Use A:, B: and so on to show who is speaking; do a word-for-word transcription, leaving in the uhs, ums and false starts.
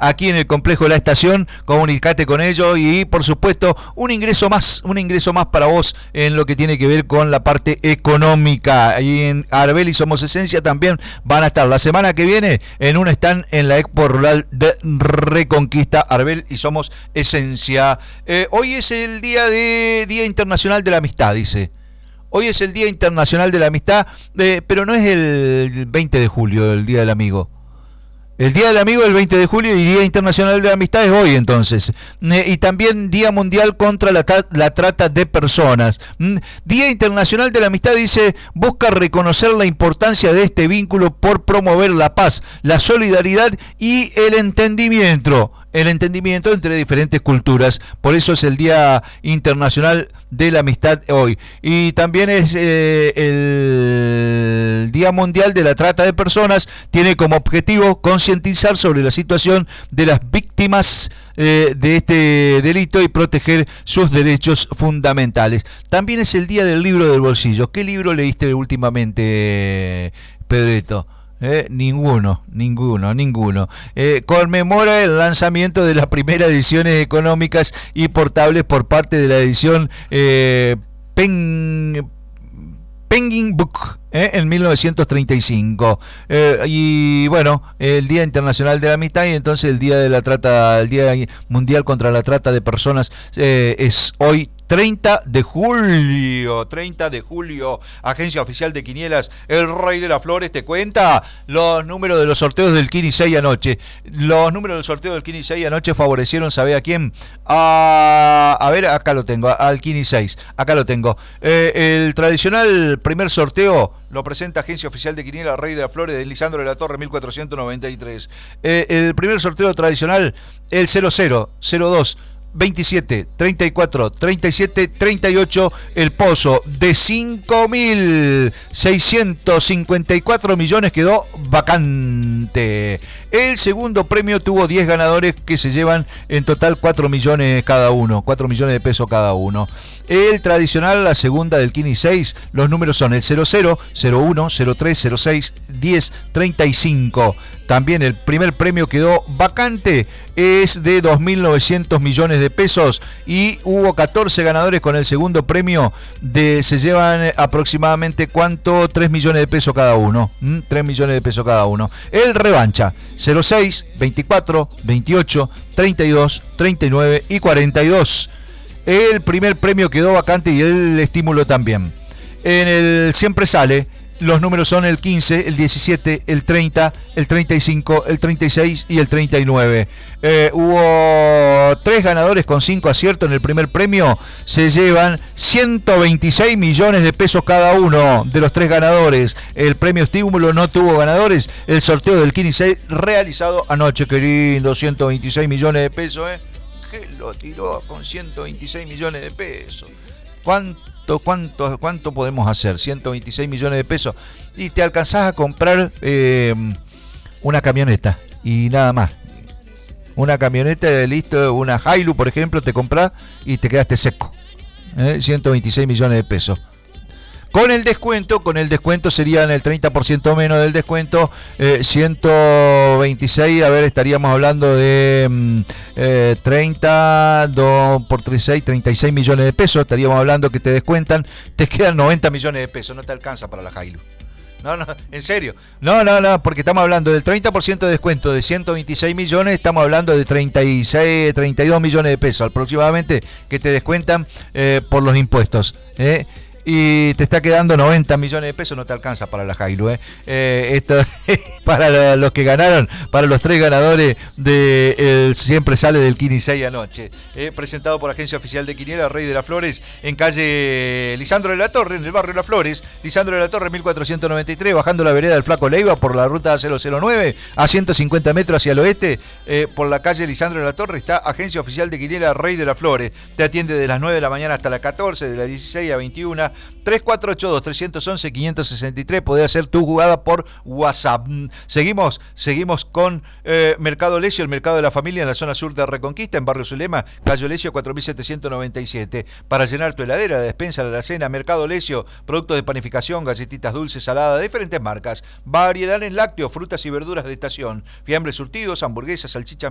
A: aquí en el complejo de la estación. Comunicate con ellos y por supuesto un ingreso más, un ingreso más para vos en lo que tiene que ver con la parte económica. Y en Arbel y Somos Esencia también van a estar la semana que viene en un stand en la Expo Rural de Reconquista. Arbel y Somos Esencia. Eh, hoy es el día de Día Internacional de la Amistad, dice. Hoy es el Día Internacional de la Amistad, eh, pero no es el veinte de julio, el Día del Amigo. El Día del Amigo es el veinte de julio y Día Internacional de la Amistad es hoy entonces. Eh, y también Día Mundial contra la, la Trata de Personas. Mm, Día Internacional de la Amistad dice, busca reconocer la importancia de este vínculo por promover la paz, la solidaridad y el entendimiento. El entendimiento entre diferentes culturas. Por eso es el Día Internacional de la Amistad hoy. Y también es eh, el Día Mundial de la Trata de Personas. Tiene como objetivo concientizar sobre la situación de las víctimas eh, de este delito y proteger sus derechos fundamentales. También es el Día del Libro del Bolsillo. ¿Qué libro leíste últimamente, Pedrito? Eh, ninguno, ninguno, ninguno. Eh, conmemora el lanzamiento de las primeras ediciones económicas y portables por parte de la edición eh, Pen, Penguin Book eh, en mil novecientos treinta y cinco. Eh, y bueno, el Día Internacional de la Amistad y entonces el Día de la Trata, el Día Mundial contra la Trata de Personas eh, es hoy. treinta de julio, treinta de julio, Agencia Oficial de Quinielas, el Rey de las Flores te cuenta los números de los sorteos del Kini seis anoche. Los números del sorteo del Kini seis anoche favorecieron, ¿sabe a quién? A, a ver, acá lo tengo, al Kini seis, acá lo tengo. Eh, el tradicional primer sorteo lo presenta Agencia Oficial de Quinielas, Rey de las Flores, de Lisandro de la Torre, mil cuatrocientos noventa y tres. Eh, el primer sorteo tradicional, el cero cero, cero dos, veintisiete, treinta y cuatro, treinta y siete, treinta y ocho, el pozo de cinco mil seiscientos cincuenta y cuatro millones quedó vacante. El segundo premio tuvo diez ganadores que se llevan en total cuatro millones cada uno, cuatro millones de pesos cada uno. El tradicional, la segunda del Kini seis, los números son el cero cero, cero uno, cero tres, cero seis, diez, treinta y cinco. También el primer premio quedó vacante, es de dos mil novecientos millones de pesos y hubo catorce ganadores con el segundo premio, de se llevan aproximadamente ¿cuánto? tres millones de pesos cada uno, ¿Mm? tres millones de pesos cada uno. El revancha, cero seis, veinticuatro, veintiocho, treinta y dos, treinta y nueve y cuarenta y dos. El primer premio quedó vacante y el estímulo también. En el siempre sale, los números son el quince, el diecisiete, el treinta, el treinta y cinco, el treinta y seis y el treinta y nueve. Eh, hubo tres ganadores con cinco aciertos en el primer premio. Se llevan ciento veintiséis millones de pesos cada uno de los tres ganadores. El premio estímulo no tuvo ganadores. El sorteo del Kini seis realizado anoche, qué lindo, ciento veintiséis millones de pesos, ¿eh? Que lo tiró con ciento veintiséis millones de pesos. ¿Cuánto, cuánto, cuánto podemos hacer? ciento veintiséis millones de pesos. Y te alcanzás a comprar eh, una camioneta y nada más. Una camioneta, listo, una Hilux, por ejemplo, te comprás y te quedaste seco. ¿Eh? ciento veintiséis millones de pesos. Con el descuento, con el descuento serían el treinta por ciento menos del descuento, eh, ciento veintiséis, a ver, estaríamos hablando de eh, treinta, dos por treinta y seis, treinta y seis millones de pesos, estaríamos hablando que te descuentan, te quedan noventa millones de pesos, no te alcanza para la Hilux. No, no, en serio. No, no, no, porque estamos hablando del treinta por ciento de descuento de ciento veintiséis millones, estamos hablando de treinta y seis, treinta y dos millones de pesos aproximadamente que te descuentan eh, por los impuestos, ¿eh? Y te está quedando noventa millones de pesos, no te alcanza para la Hilux, ¿eh? Eh, esto para los que ganaron, para los tres ganadores de el siempre sale del Kini seis anoche, eh, presentado por Agencia Oficial de Quinielas, Rey de las Flores, en calle Lisandro de la Torre, en el barrio Las Flores, Lisandro de la Torre, mil cuatrocientos noventa y tres, bajando la vereda del Flaco Leiva por la ruta cero cero nueve, a ciento cincuenta metros hacia el oeste, eh, por la calle Lisandro de la Torre, está Agencia Oficial de Quinielas, Rey de las Flores. Te atiende de las nueve de la mañana hasta las catorce, de las dieciséis a veintiuna. tres cuatro ocho dos, tres uno uno, cinco seis tres, podés hacer tu jugada por WhatsApp. Seguimos, seguimos con eh, Mercado Olesio, el mercado de la familia en la zona sur de Reconquista, en Barrio Zulema, calle Olesio cuatro mil setecientos noventa y siete. Para llenar tu heladera, la despensa, la cena, Mercado Olesio, productos de panificación, galletitas dulces, saladas, de diferentes marcas, variedad en lácteos, frutas y verduras de estación, fiambres surtidos, hamburguesas, salchichas,